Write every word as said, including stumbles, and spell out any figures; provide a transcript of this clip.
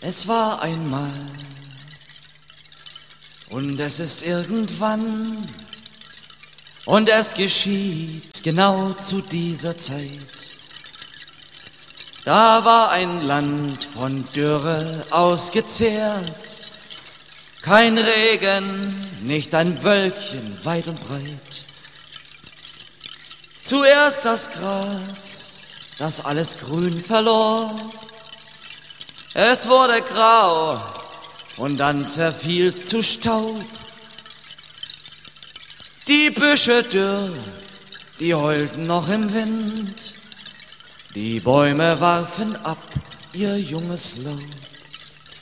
Es war einmal und es ist irgendwann und es geschieht genau zu dieser Zeit. Da war ein Land von Dürre ausgezehrt, kein Regen, nicht ein Wölkchen weit und breit. Zuerst das Gras, das alles grün verlor, es wurde grau und dann zerfiel's zu Staub. Die Büsche dürr, die heulten noch im Wind, die Bäume warfen ab ihr junges Laub.